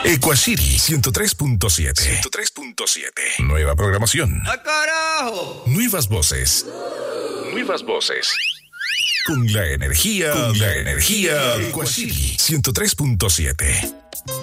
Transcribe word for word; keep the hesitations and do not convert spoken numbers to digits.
Equacity ciento tres punto siete. ciento tres punto siete. Nueva programación. ¡Ah, carajo! Nuevas voces. Nuevas voces. Con la energía, Con la energía Equacity ciento tres punto siete.